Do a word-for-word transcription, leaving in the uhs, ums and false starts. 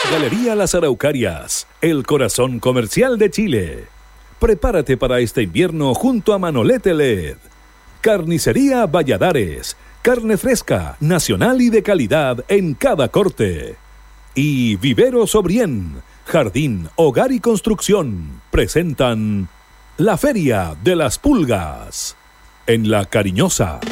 Galería Las Araucarias, el corazón comercial de Chile. Prepárate para este invierno junto a Manolete L E D. Carnicería Valladares, carne fresca, nacional y de calidad en cada corte. Y Viveros Obrien, jardín, hogar y construcción, presentan La Feria de las Pulgas, en La Cariñosa.